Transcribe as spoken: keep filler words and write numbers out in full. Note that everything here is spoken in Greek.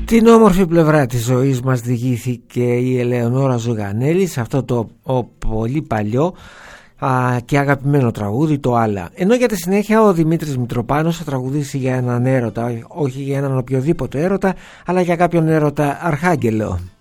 Την όμορφη πλευρά της ζωής μας διηγήθηκε η Ελεονόρα Ζουγανέλη σε αυτό το ο, πολύ παλιό α, και αγαπημένο τραγούδι, το Άλλα. Ενώ για τη συνέχεια ο Δημήτρης Μητροπάνος θα τραγουδήσει για έναν έρωτα, όχι για έναν οποιοδήποτε έρωτα, αλλά για κάποιον έρωτα αρχάγγελο.